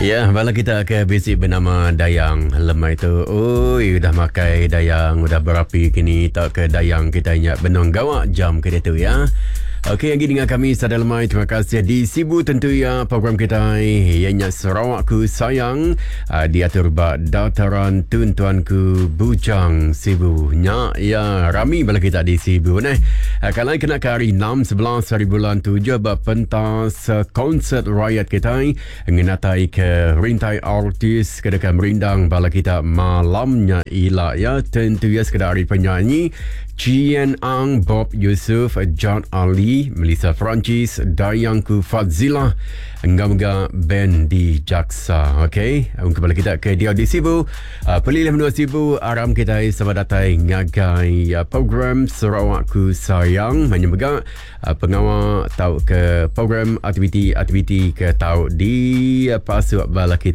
Ya, bala kita ke basic bernama Dayang lemai tu. Oi, dah makai Dayang, udah berapi kini tak ke Dayang kita ingat benong gawak jam ke dia tu ya. Okey, lagi dengan kami Sada Lemai. Terima kasih di Sibu tentu ya program kita ianya Sarawakku sayang diatur bak dataran tuan-tuanku Bujang Sibu. Nya ya rami bala kita di Sibu neh. Kalau kena ke hari 6 11 hari bulan 7 bak pentas konsert rakyat kita ngenatai ke rintai artis kedekat merindang bala kita malamnya ila ya tentu ya sekedar hari penyanyi Chien Ang, Bob Yusuf, John Ali, Melissa Francis, Dayangku Fadzila, enggam-enggam band di Jaksa. Okey, kembali kita ke dia di Sibu. Pelilih menua Sibu, aram kita sama datang ngagai program Sarawakku sayang menyebabkan pengawal tahu ke program aktiviti ke tahu di pasuk bala kita